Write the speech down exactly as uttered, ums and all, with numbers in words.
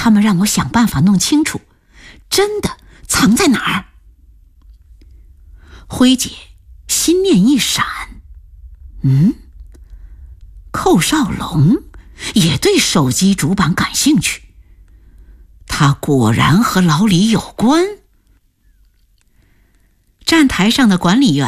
他们让我想办法弄清楚，真的藏在哪儿。辉姐心念一闪，嗯，寇少龙也对手机主板感兴趣，他果然和老李有关。站台上的管理员